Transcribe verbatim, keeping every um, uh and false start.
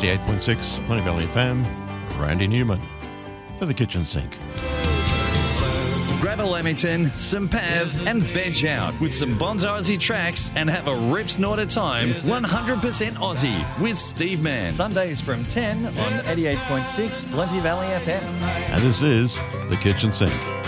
eighty-eight point six Plenty Valley F M, Randy Newman for the kitchen sink. Grab a Lamington, some Pav, and veg out with some Bonzo Aussie tracks and have a rip snort of time. one hundred percent Aussie with Steve Mann. Sundays from ten on eighty-eight point six Plenty Valley F M. And this is the kitchen sink.